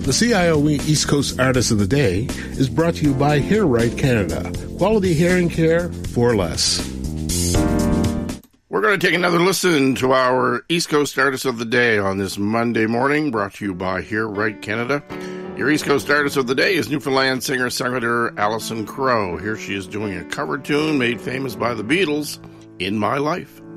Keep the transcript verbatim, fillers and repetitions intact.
The C I O E East Coast Artist of the Day is brought to you by Hair Right Canada. Quality hearing care for less. We're going to take another listen to our East Coast Artist of the Day on this Monday morning, brought to you by Hair Right Canada. Your East Coast Artist of the Day is Newfoundland singer-songwriter Alison Krogh. Here she is doing a cover tune made famous by the Beatles, In My Life.